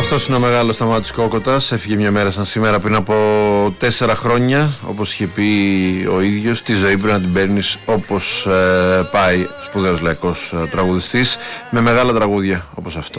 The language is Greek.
Αυτός είναι ο μεγάλος Σταμάτης Κόκοτας. Έφυγε μια μέρα σαν σήμερα πριν από 4 χρόνια. Όπως είχε πει ο ίδιος, τη ζωή πρέπει να την παίρνεις όπως πάει. Σπουδαίος λαϊκός τραγουδιστής με μεγάλα τραγούδια όπως αυτό.